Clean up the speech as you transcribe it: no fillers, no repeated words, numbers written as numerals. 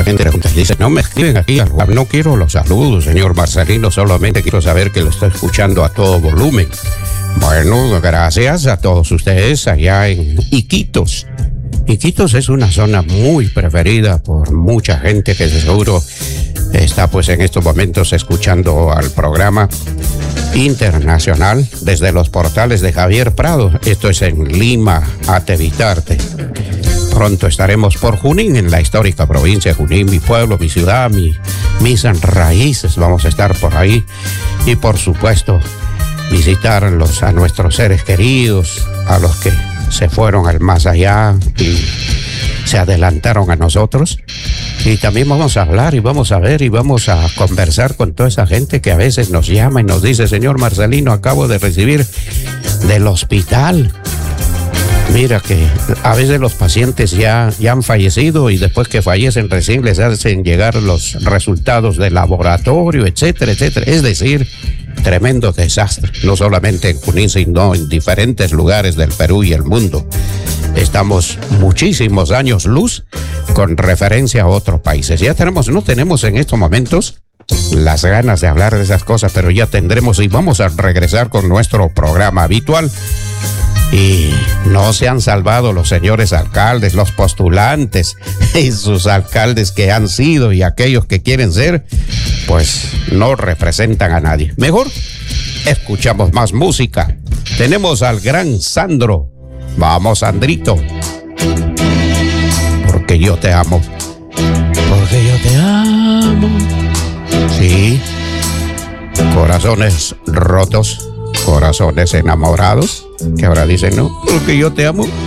mucha gente pregunta y dice, no me escriben aquí, no quiero los saludos, señor Marcelino, solamente quiero saber que lo estoy escuchando a todo volumen. Bueno, gracias a todos ustedes allá en Iquitos. Iquitos es una zona muy preferida por mucha gente que seguro está pues en estos momentos escuchando al programa internacional desde los portales de Javier Prado. Esto es en Lima, Atevitarte. Pronto estaremos por Junín, en la histórica provincia de Junín, mi pueblo, mi ciudad, mis raíces. Vamos a estar por ahí y por supuesto visitarlos a nuestros seres queridos, a los que se fueron al más allá y se adelantaron a nosotros. Y también vamos a hablar y vamos a ver y vamos a conversar con toda esa gente que a veces nos llama y nos dice, señor Marcelino, acabo de recibir del hospital. Mira que a veces los pacientes ya han fallecido y después que fallecen recién les hacen llegar los resultados del laboratorio, etcétera, etcétera. Es decir, tremendo desastre, no solamente en Junín, sino en diferentes lugares del Perú y el mundo. Estamos muchísimos años luz con referencia a otros países. No tenemos en estos momentos las ganas de hablar de esas cosas, pero ya tendremos y vamos a regresar con nuestro programa habitual. Y no se han salvado los señores alcaldes, los postulantes y sus alcaldes que han sido y aquellos que quieren ser, pues no representan a nadie. Mejor escuchamos más música. Tenemos al gran Sandro. Vamos, Sandrito. Porque yo te amo. Porque yo te amo. Sí. Corazones rotos, corazones enamorados, que ahora dicen, no, porque yo te amo.